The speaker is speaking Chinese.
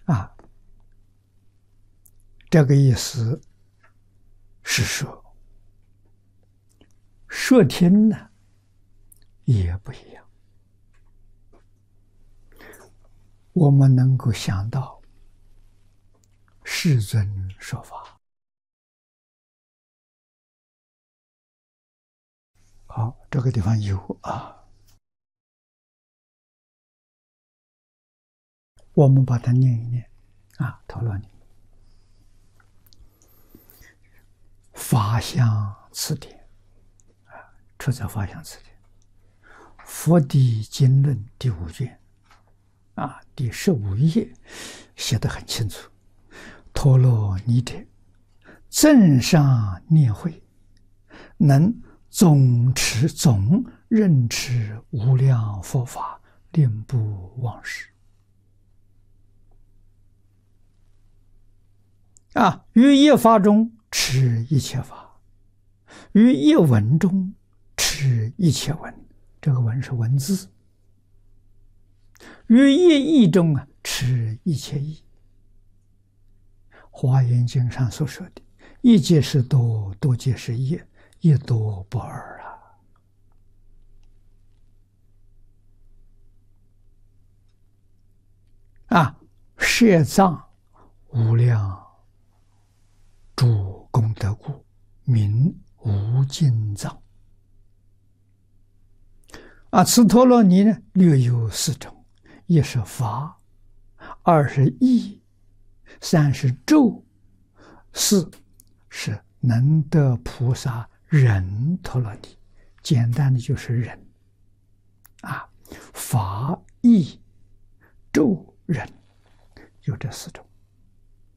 啊，这个意思是说，说听呢也不一样。我们能够想到世尊说法。好，这个地方有啊，我们把它念一念啊，陀罗尼法相辞典啊，出自法相辞典，佛地经论第5卷啊，第15页写得很清楚。陀罗尼者，正上念慧，能总任持无量佛法，令不忘失。啊，于一法中持一切法，于一文中持一切文，这个文是文字。于一义中持一切义。华严经上所说的“一即是多，多即是一，一多不二”啊！摄藏无量诸功德故，名无尽藏。啊，此陀罗尼呢，略有4种：一是法，2是义，3是咒，4是能得菩萨忍陀罗尼。简单的就是忍啊，法义咒忍，有这4种。